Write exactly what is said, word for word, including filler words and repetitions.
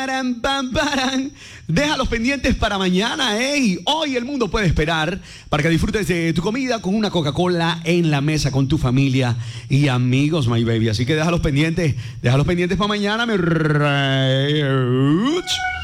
Paran, pam, paran. Deja los pendientes para mañana, ey. Hoy el mundo puede esperar para que disfrutes de tu comida con una Coca-Cola en la mesa con tu familia y amigos, my baby. Así que deja los pendientes, deja los pendientes para mañana, mi rey.